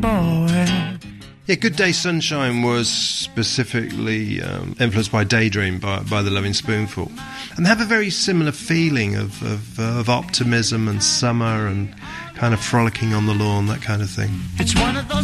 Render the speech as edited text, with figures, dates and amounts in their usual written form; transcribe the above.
Yeah, Good Day Sunshine was specifically influenced by Daydream by the Loving Spoonful, and they have a very similar feeling of optimism and summer and kind of frolicking on the lawn, that kind of thing. It's one of those